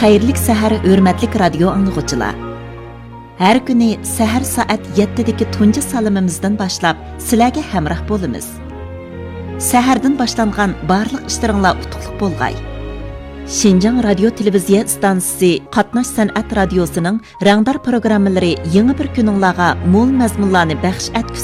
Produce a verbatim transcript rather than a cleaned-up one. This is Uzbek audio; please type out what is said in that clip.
Xayrlik sahar hurmatlik radio anglag'uchilar. Har kuni sahar soat yettidagi tunji salimimizdan boshlab sizlarga hamroh bo'lamiz. Sahardan boshlangan barliq ishlaringlar utuqliq bo'lg'ay. Şinjan Radio Televiziya stansiyasi Qatnash san'at radiosining rangdor programmalari yangi bir kuninglarga mo'l mazmunlarni baxsh etkusi